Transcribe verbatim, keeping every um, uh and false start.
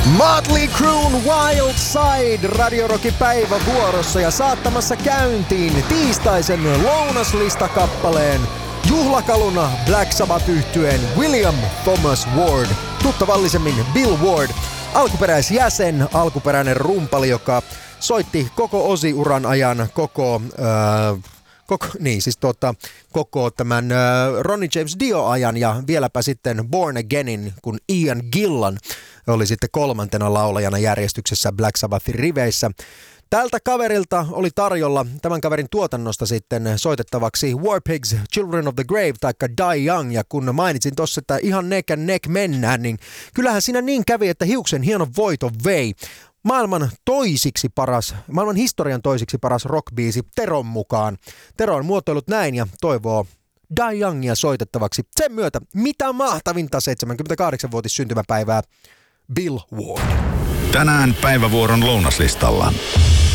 Motley Cruen Wild Side Radio Rockin päivävuorossa ja saattamassa käyntiin tiistaisen lounaslistakappaleen juhlakaluna Black Sabbath-yhtyeen William Thomas Ward, tuttavallisemmin Bill Ward, alkuperäisjäsen, alkuperäinen rumpali, joka soitti koko Ozzy-uran ajan koko... Öö, Koko, niin, siis tuota, koko tämän äh, Ronnie James Dio-ajan ja vieläpä sitten Born Againin, kun Ian Gillan oli sitten kolmantena laulajana järjestyksessä Black Sabbathin riveissä. Tältä kaverilta oli tarjolla tämän kaverin tuotannosta sitten soitettavaksi Warpigs, Children of the Grave taikka Die Young, ja kun mainitsin tossa, että ihan neck and neck mennään, niin kyllähän siinä niin kävi, että hiuksen hieno voito vei. Maailman toisiksi paras, maailman historian toisiksi paras rockbiisi Teron mukaan. Tero on muotoillut näin ja toivoo Die Youngia soitettavaksi. Sen myötä mitä mahtavinta seitsemänkymmentäkahdeksanvuotis syntymäpäivää Bill Ward. Tänään päivävuoron lounaslistalla.